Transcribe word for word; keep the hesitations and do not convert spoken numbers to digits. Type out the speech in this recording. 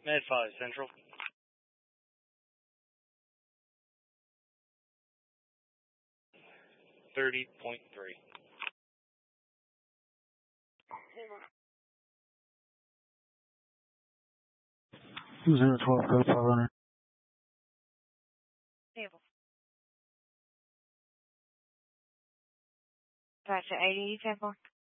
Med five Central. thirty point three. Zero twelve code five hundred. Table. Gotcha. eighty, ten four.